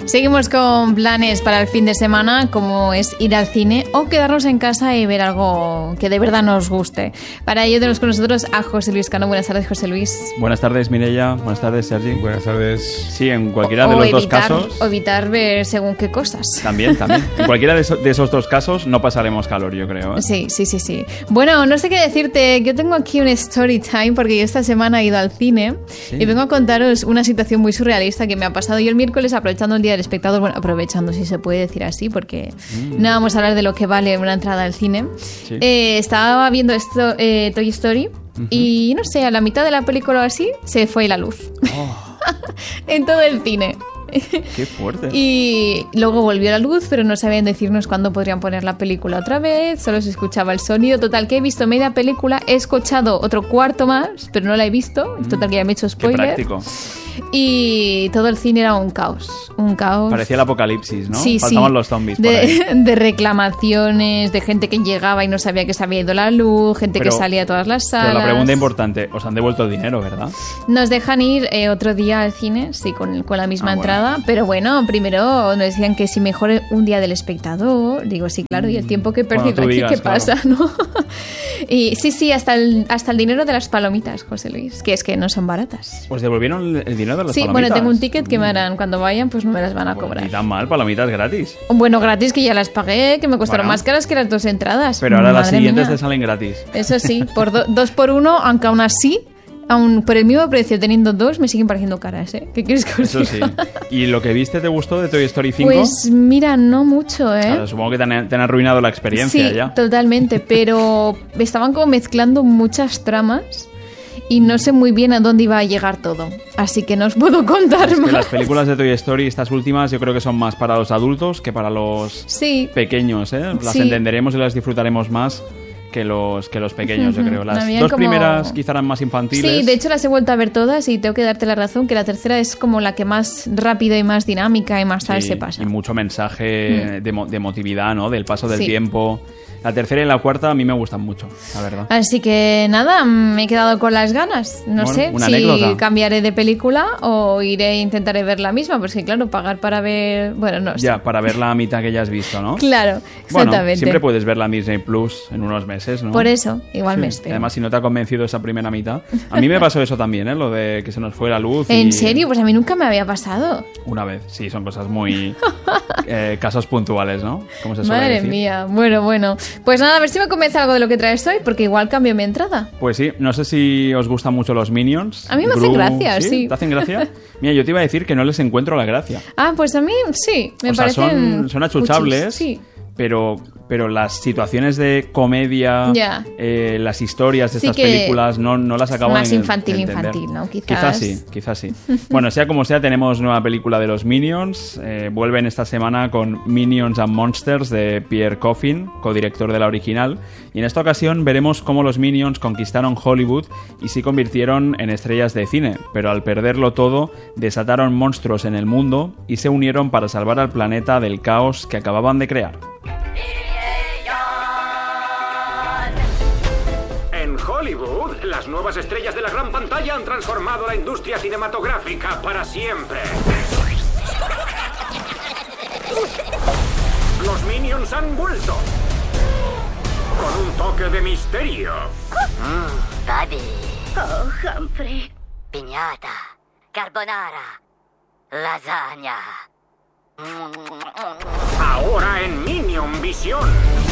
Seguimos con planes para el fin de semana, como es ir al cine o quedarnos en casa y ver algo que de verdad nos guste. Para ello tenemos con nosotros a José Luis Cano. Buenas tardes, José Luis. Buenas tardes, Mireia. Buenas tardes, Sergi. Buenas tardes. Sí, en cualquiera de los dos casos... O evitar ver según qué cosas. También. En cualquiera de esos dos casos no pasaremos calor, yo creo, ¿eh? Sí. Bueno, no sé qué decirte. Yo tengo aquí un story time porque yo esta semana he ido al cine y vengo a contaros una situación muy surrealista que me ha pasado yo el miércoles aprovechando el Día del Espectador. Bueno, aprovechando, si se puede decir así, porque no vamos a hablar de lo que vale una entrada al cine. Sí. Estaba viendo esto, Toy Story, y no sé, a la mitad de la película o así, se fue la luz. En todo el cine. Qué fuerte. Y luego volvió la luz, pero no sabían decirnos cuándo podrían poner la película otra vez. Solo se escuchaba el sonido. Total, que he visto media película, he escuchado otro cuarto más, pero no la he visto. Total, que ya me he hecho spoiler. Qué práctico. Y todo el cine era un caos. Parecía el apocalipsis, ¿no? Sí, Faltaban los zombies por ahí. De reclamaciones, de gente que llegaba y no sabía que se había ido la luz, gente que salía a todas las salas. Pero la pregunta importante, os han devuelto el dinero, ¿verdad? Nos dejan ir otro día al cine, sí, con la misma entrada. Bueno. Pero bueno, primero nos decían que si mejor un Día del Espectador. Digo, sí, claro, y el tiempo que he perdido aquí, ¿qué pasa, no? Y sí, hasta el dinero de las palomitas, José Luis, que es que no son baratas. ¿Os devolvieron el dinero de las palomitas? Sí, bueno, tengo un ticket que me harán cuando vayan, pues no me las van a cobrar. Ni tan mal, palomitas gratis. Bueno, gratis, que ya las pagué, que me costaron más caras que las dos entradas. Pero ahora las siguientes te salen gratis. Eso sí, por 2 por 1, aunque aún así, aún por el mismo precio teniendo 2, me siguen pareciendo caras, ¿eh? ¿Qué quieres que os diga? Eso sí. ¿Y lo que viste te gustó de Toy Story 5? Pues mira, no mucho, ¿eh? Claro, supongo que te han arruinado la experiencia ya. Sí, totalmente, pero estaban como mezclando muchas tramas y no sé muy bien a dónde iba a llegar todo. Así que no os puedo contar más. Que las películas de Toy Story, estas últimas, yo creo que son más para los adultos que para los pequeños, ¿eh? Las entenderemos y las disfrutaremos más que los pequeños, yo creo. Las dos primeras quizá eran más infantiles. Sí, de hecho las he vuelto a ver todas y tengo que darte la razón que la tercera es como la que más rápido y más dinámica y más tal se pasa. Y mucho mensaje de emotividad, ¿no? Del paso del tiempo. La tercera y la cuarta a mí me gustan mucho, la verdad. Así que nada, me he quedado con las ganas. No sé si anécdota. Cambiaré de película o intentaré ver la misma, porque claro, pagar para ver... Bueno, no sé. Ya, para ver la mitad que ya has visto, ¿no? Claro, exactamente. Bueno, siempre puedes ver la Disney Plus en unos meses, ¿no? Por eso, igual me espero. Además, si no te ha convencido esa primera mitad. A mí me pasó eso también, ¿eh? Lo de que se nos fue la luz. ¿En serio? Pues a mí nunca me había pasado. Una vez, sí, son cosas muy... casos puntuales, ¿no? Como se suele Madre decir. Mía, bueno. Pues nada, a ver si me convence algo de lo que traes hoy, porque igual cambio mi entrada. Pues sí, no sé si os gustan mucho los Minions. A mí me hacen gracia, sí. ¿Te hacen gracia? Mira, yo te iba a decir que no les encuentro la gracia. Ah, pues a mí sí, me parecen... Son achuchables, sí. Pero las situaciones de comedia, las historias de estas películas no las acabo de entender. Más infantil, ¿no? Quizás sí. Bueno, sea como sea, tenemos nueva película de los Minions. Vuelven esta semana con Minions and Monsters de Pierre Coffin, codirector de la original. Y en esta ocasión veremos cómo los Minions conquistaron Hollywood y se convirtieron en estrellas de cine. Pero al perderlo todo, desataron monstruos en el mundo y se unieron para salvar al planeta del caos que acababan de crear. En Hollywood, las nuevas estrellas de la gran pantalla han transformado la industria cinematográfica para siempre. Los Minions han vuelto con un toque de misterio. Buddy. Oh, Humphrey. Piñata. Carbonara. Lasagna. Ahora en Minion Visión.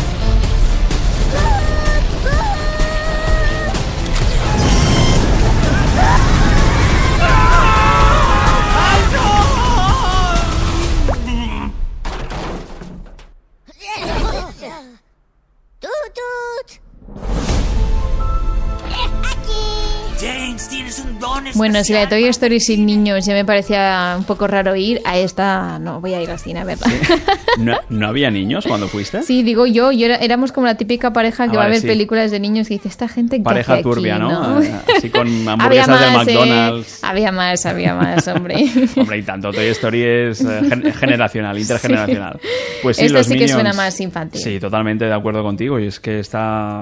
James, tienes un don especial. Bueno, si la de Toy Story sin niños ya me parecía un poco raro ir, a esta no voy a ir al cine a verla. ¿No había niños cuando fuiste? Sí, digo yo éramos como la típica pareja que va a ver películas de niños y dice, esta gente ¿qué pareja hace turbia, aquí, ¿no? Así con hamburguesas del McDonald's. Había más, hombre. Hombre, y tanto. Toy Story es generacional, intergeneracional. Sí. Pues sí, esta los sí Minions, que suena más infantil. Sí, totalmente de acuerdo contigo. Y es que está...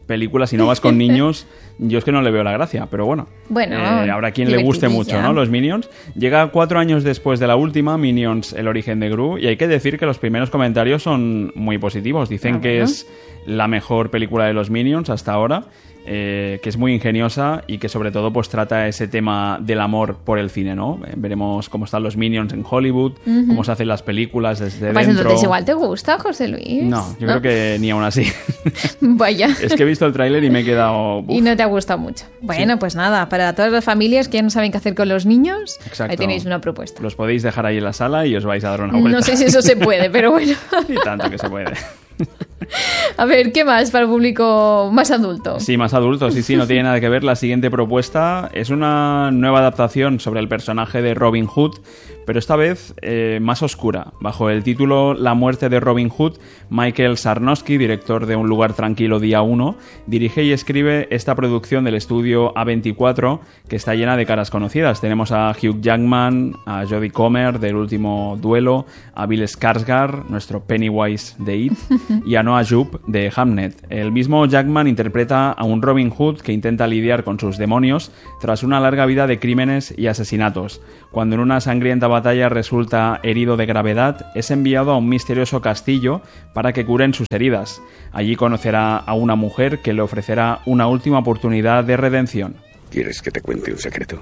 película, si no vas con niños, yo es que no le veo la gracia, pero bueno. Habrá quien le guste mucho, ¿no? Los Minions. Llega 4 años después de la última, Minions, el origen de Gru, y hay que decir que los primeros comentarios son muy positivos. Dicen que es la mejor película de los Minions hasta ahora, que es muy ingeniosa y que sobre todo pues trata ese tema del amor por el cine, ¿no? Veremos cómo están los Minions en Hollywood, cómo se hacen las películas desde pues dentro. Entonces igual te gusta, José Luis. No, yo creo que ni aún así. Vaya. Es que he visto el tráiler y me he quedado... Y no te ha gustado mucho. Bueno, pues nada, para todas las familias que ya no saben qué hacer con los niños, exacto, ahí tenéis una propuesta. Los podéis dejar ahí en la sala y os vais a dar una vuelta. No sé si eso se puede, pero bueno. Y tanto que se puede. A ver, ¿qué más para el público más adulto? Sí, más adulto, sí, no tiene nada que ver. La siguiente propuesta es una nueva adaptación sobre el personaje de Robin Hood, pero esta vez más oscura. Bajo el título La muerte de Robin Hood, Michael Sarnowski, director de Un lugar tranquilo día 1, dirige y escribe esta producción del estudio A24, que está llena de caras conocidas. Tenemos a Hugh Jackman, a Jodie Comer del Último Duelo, a Bill Skarsgård, nuestro Pennywise de It, y a Noah Jupe de Hamnet. El mismo Jackman interpreta a un Robin Hood que intenta lidiar con sus demonios tras una larga vida de crímenes y asesinatos. Cuando en una sangrienta batalla resulta herido de gravedad, es enviado a un misterioso castillo para que curen sus heridas. Allí conocerá a una mujer que le ofrecerá una última oportunidad de redención. ¿Quieres que te cuente un secreto?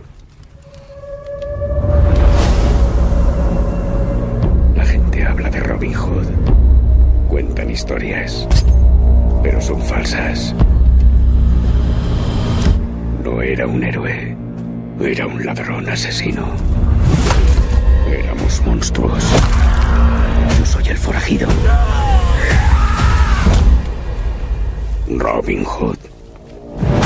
La gente habla de Robin Hood. Cuentan historias, pero son falsas. No era un héroe, era un ladrón asesino. Éramos monstruos. Yo soy el forajido. Robin Hood.